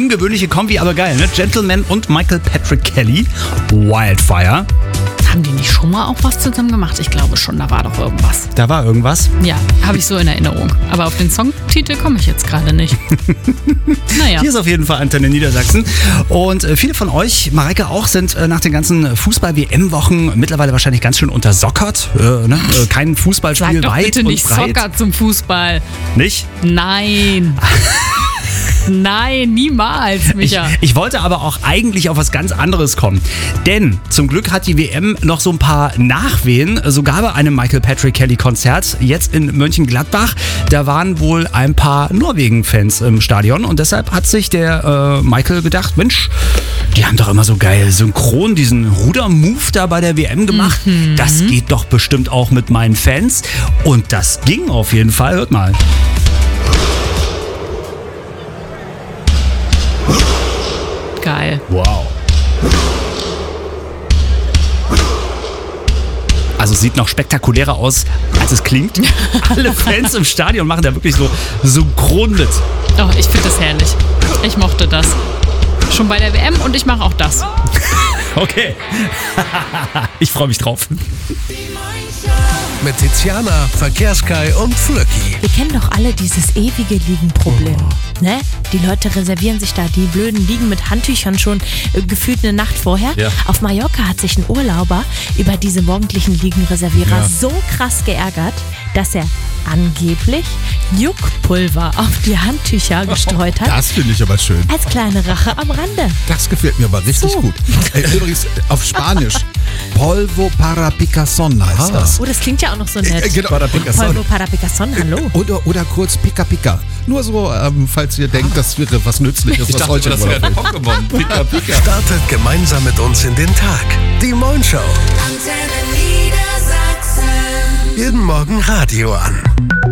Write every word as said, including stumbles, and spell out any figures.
ungewöhnliche Kombi, aber geil, ne? Gentleman und Michael Patrick Kelly, Wildfire. Haben die nicht schon mal auch was zusammen gemacht? Ich glaube schon, da war doch irgendwas. Da war irgendwas? Ja, habe ich so in Erinnerung. Aber auf den Songtitel komme ich jetzt gerade nicht. Naja. Hier ist auf jeden Fall Antenne Niedersachsen. Und äh, viele von euch, Mareike auch, sind äh, nach den ganzen Fußball-W M-Wochen mittlerweile wahrscheinlich ganz schön untersockert. Äh, ne? äh, kein Fußballspiel Sag doch weit bitte und nicht breit. Soccer zum Fußball. Nicht? Nein. Nein, niemals, Micha. Ich, ich wollte aber auch eigentlich auf was ganz anderes kommen. Denn zum Glück hat die W M noch so ein paar Nachwehen. Sogar bei einem Michael Patrick Kelly Konzert jetzt in Mönchengladbach. Da waren wohl ein paar Norwegen-Fans im Stadion. Und deshalb hat sich der äh, Michael gedacht, Mensch, die haben doch immer so geil synchron diesen Ruder-Move da bei der W M gemacht. Mhm. Das geht doch bestimmt auch mit meinen Fans. Und das ging auf jeden Fall. Hört mal. Geil. Wow. Also sieht noch spektakulärer aus, als es klingt. Alle Fans im Stadion machen da wirklich so synchron mit. Oh, ich finde das herrlich. Ich mochte das. Schon bei der W M und ich mache auch das. Okay. Ich freue mich drauf. Mit Tiziana, Verkehrskai und Flöcki. Wir kennen doch alle dieses ewige Liegenproblem. Oh. Ne? Die Leute reservieren sich da die blöden Liegen mit Handtüchern schon äh, gefühlt eine Nacht vorher. Ja. Auf Mallorca hat sich ein Urlauber über diese morgendlichen Liegenreservierer Ja. so krass geärgert, dass er angeblich Juckpulver auf die Handtücher gestreut hat. Das finde ich aber schön. Als kleine Rache am Rande. Das gefällt mir aber richtig So. gut. Ey, übrigens auf Spanisch. Polvo para picazón heißt das. Oh, das klingt ja auch noch so nett. Äh, genau. Para Picazón. Polvo para Picazón, hallo. Oder, oder kurz Pika Pika. Nur so, ähm, falls ihr denkt, das wäre was Nützliches, was heute im Urlaub ist. Pokémon. Pika, Pika. Startet gemeinsam mit uns in den Tag. Die Moin Show. Antenne Niedersachsen. Jeden Morgen Radio an.